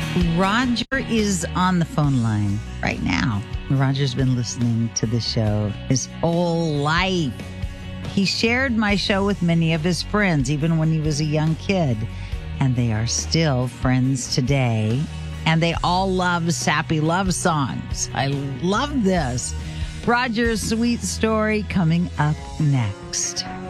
Roger is on the phone line right now. Roger's been listening to the show his whole life. He shared my show with many of his friends, even when he was a young kid. And they are still friends today. And they all love sappy love songs. I love this. Roger's sweet story coming up next.